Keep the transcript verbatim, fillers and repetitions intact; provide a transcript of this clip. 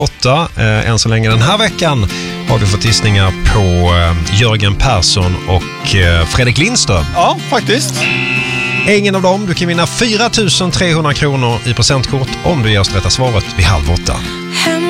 åtta. Eh, än så länge den här veckan har du fått gissningar på eh, Jörgen Persson och eh, Fredrik Lindström. Ja, faktiskt. Ingen av dem. Du kan vinna fyra tusen trehundra kronor i presentkort om du ger oss rätta svaret vid halv åtta.